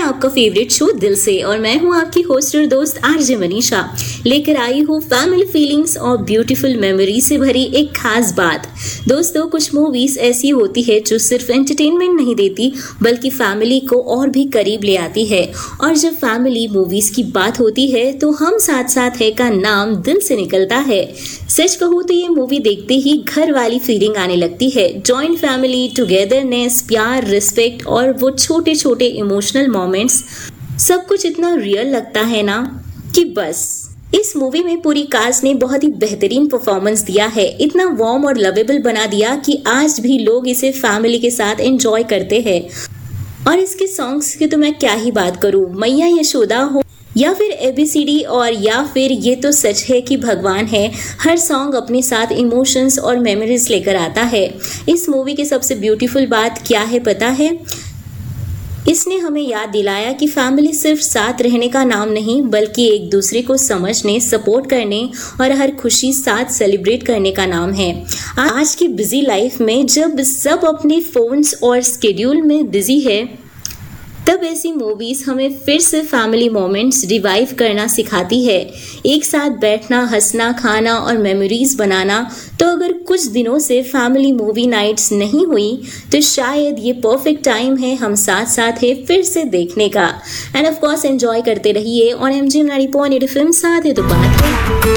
आपका favourite show दिल से और मैं हूं आपकी होस्ट और दोस्त आरजे मनीषा। लेकर आई हूं फैमिली फीलिंग्स और ब्यूटीफुल मेमोरी से भरी एक खास बात। दोस्तों, कुछ मूवीज ऐसी होती है जो सिर्फ एंटरटेनमेंट नहीं देती बल्कि फैमिली को और भी करीब ले आती है। और जब फैमिली मूवीज की बात होती है तो हम साथ साथ है का नाम दिल से निकलता है। सच कहूँ तो ये मूवी देखते ही घर वाली फीलिंग आने लगती है। जॉइंट फैमिली, टुगेदरनेस, प्यार, रिस्पेक्ट और वो छोटे छोटे इमोशनल मोमेंट्स, सब कुछ इतना रियल लगता है ना कि बस। इस मूवी में पूरी कास्ट ने बहुत ही बेहतरीन परफॉर्मेंस दिया है, इतना वार्म और लवेबल बना दिया कि आज भी लोग इसे फैमिली के साथ एंजॉय करते हैं। और इसके सॉन्ग्स की तो मैं क्या ही बात करूं, मैया यशोदा हो या फिर ABCD और या फिर ये तो सच है कि भगवान है, हर सॉन्ग अपने साथ इमोशंस और मेमोरीज लेकर आता है। इस मूवी की सबसे ब्यूटीफुल बात क्या है पता है? इसने हमें याद दिलाया कि फैमिली सिर्फ साथ रहने का नाम नहीं बल्कि एक दूसरे को समझने, सपोर्ट करने और हर खुशी साथ सेलिब्रेट करने का नाम है। आज की बिजी लाइफ में जब सब अपने फोन्स और स्केड्यूल में बिजी है, तब ऐसी मूवीज हमें फिर से फैमिली मोमेंट्स रिवाइव करना सिखाती है। एक साथ बैठना, हंसना, खाना और मेमोरीज बनाना। तो अगर कुछ दिनों से फैमिली मूवी नाइट्स नहीं हुई तो शायद ये परफेक्ट टाइम है हम साथ साथ है फिर से देखने का। एंड ऑफ कोर्स एंजॉय करते रहिए और MJ 90.8 FM साथ है तो बात है।